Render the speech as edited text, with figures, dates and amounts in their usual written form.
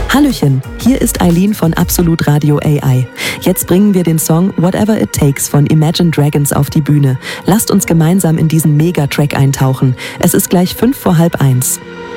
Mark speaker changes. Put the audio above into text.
Speaker 1: Hallöchen, hier ist Eileen von Absolut Radio AI. Jetzt bringen wir den Song Whatever It Takes von Imagine Dragons auf die Bühne. Lasst uns gemeinsam in diesen Megatrack eintauchen. Es ist gleich 1:05.